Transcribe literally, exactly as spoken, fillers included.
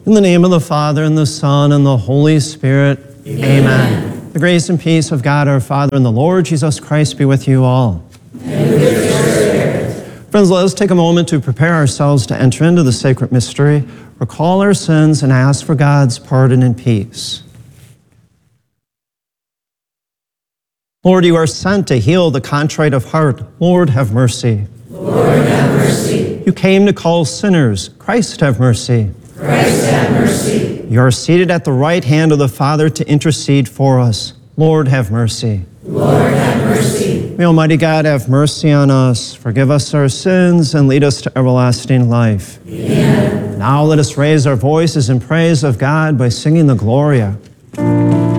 In the name of the Father, and the Son, and the Holy Spirit. Amen. Amen. The grace and peace of God our Father and the Lord Jesus Christ be with you all. And with your spirit. Friends, let us take a moment to prepare ourselves to enter into the sacred mystery, recall our sins, and ask for God's pardon and peace. Lord, you are sent to heal the contrite of heart. Lord, have mercy. Lord, have mercy. You came to call sinners. Christ, have mercy. Christ, have mercy. You are seated at the right hand of the Father to intercede for us. Lord, have mercy. Lord, have mercy. May Almighty God have mercy on us, forgive us our sins, and lead us to everlasting life. Amen. Now let us raise our voices in praise of God by singing the Gloria.